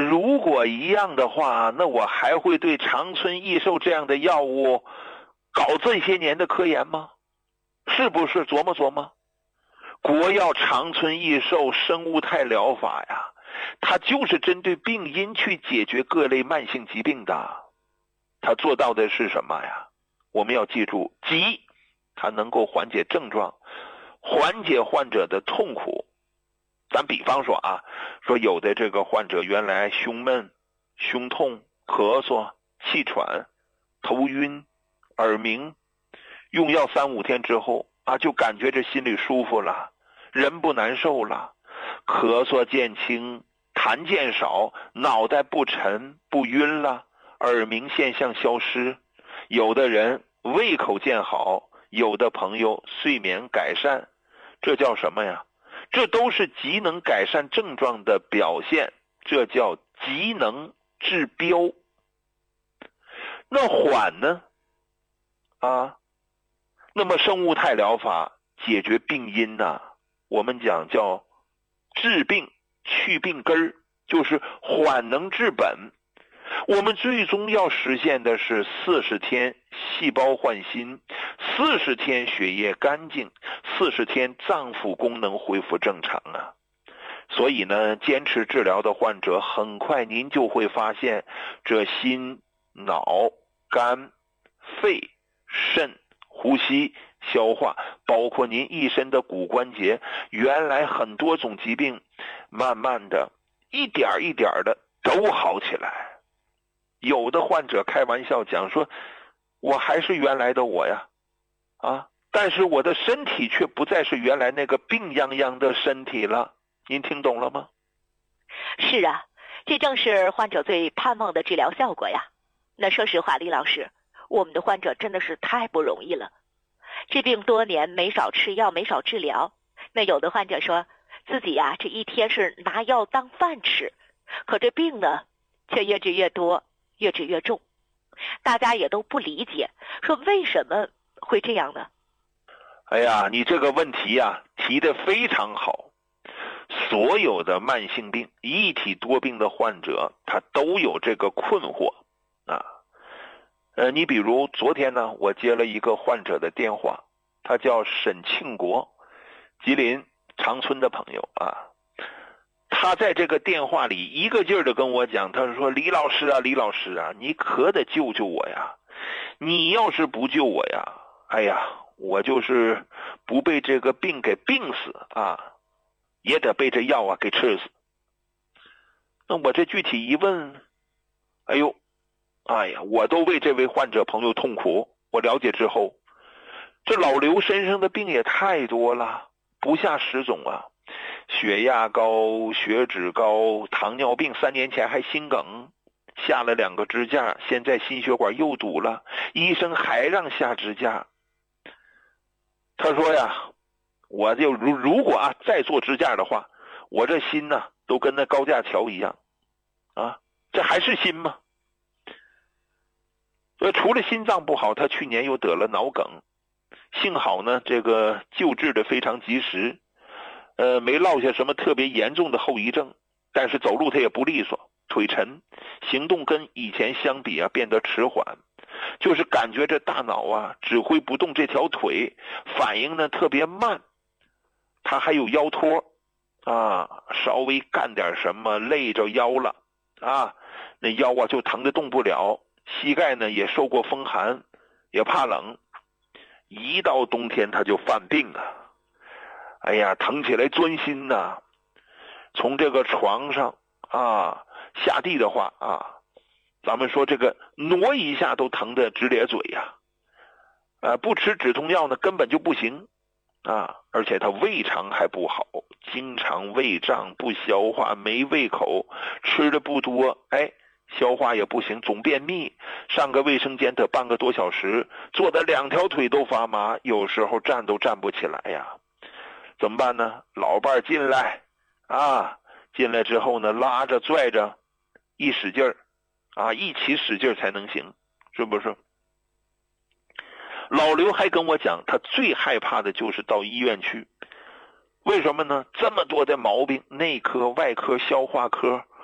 如果一样的话，那我还会对长春益寿这样的药物搞这些年的科研吗？是不是琢磨琢磨？国药长春益寿生物肽疗法呀，它就是针对病因去解决各类慢性疾病的。它做到的是什么呀？我们要记住，急，它能够缓解症状，缓解患者的痛苦。咱比方说啊，说有的这个患者原来胸闷、胸痛、咳嗽、气喘、头晕、耳鸣，用药3-5天之后啊，就感觉这心里舒服了，人不难受了，咳嗽渐轻，痰渐少，脑袋不沉不晕了，耳鸣现象消失，有的人胃口渐好，有的朋友睡眠改善，这叫什么呀？这都是极能改善症状的表现，这叫极能治标。那缓呢？那么生物肽疗法解决病因呢，我们讲叫治病去病根儿，就是缓能治本。我们最终要实现的是40天细胞换新，40天血液干净，40天脏腑功能恢复正常啊。所以呢，坚持治疗的患者，很快您就会发现，这心、脑、肝、肺、肾、呼吸、消化，包括您一身的骨关节，原来很多种疾病，慢慢的一点一点的都好起来。有的患者开玩笑讲说，我还是原来的我呀，但是我的身体却不再是原来那个病殃殃的身体了。您听懂了吗？ 是啊，这正是患者最盼望的治疗效果呀。那说实话，李老师，我们的患者真的是太不容易了，治病多年，没少吃药，没少治疗。那有的患者说自己呀，这一天是拿药当饭吃，可这病呢却越治越多，越治越重，大家也都不理解，说为什么会这样呢？ 哎呀，你这个问题呀，提得非常好。所有的慢性病、一体多病的患者，他都有这个困惑啊。你比如昨天呢，我接了一个患者的电话，他叫沈庆国，吉林长春的朋友啊。他在这个电话里一个劲儿的跟我讲，他说李老师啊，你可得救救我呀，你要是不救我呀，哎呀，我就是不被这个病给病死啊，也得被这药啊给吃死。那我这具体一问，哎呀，我都为这位患者朋友痛苦。我了解之后，这老刘身上的病也太多了，不下10种啊。血压高、血脂高、糖尿病，3年前还心梗，下了2个支架，现在心血管又堵了，医生还让下支架。他说呀，我就如果再做支架的话，我这心呢都跟那高架桥一样啊，这还是心吗？除了心脏不好，他去年又得了脑梗，幸好呢这个救治的非常及时，没落下什么特别严重的后遗症，但是走路他也不利索，腿沉，行动跟以前相比变得迟缓，就是感觉这大脑指挥不动这条腿，反应呢特别慢。他还有腰托稍微干点什么累着腰了那腰就疼得动不了，膝盖呢也受过风寒，也怕冷，一到冬天他就犯病哎呀，疼起来钻心呐！从这个床上下地的话咱们说这个挪一下都疼得直咧嘴不吃止痛药呢根本就不行而且他胃肠还不好，经常胃胀不消化，没胃口，吃的不多，消化也不行，总便秘，上个卫生间得半个多小时，坐的2条腿都发麻，有时候站都站不起来呀。怎么办呢？老伴进来进来之后呢，拉着拽着一使劲儿一起使劲才能行，是不是？老刘还跟我讲，他最害怕的就是到医院去。为什么呢？这么多的毛病，内科、外科、消化科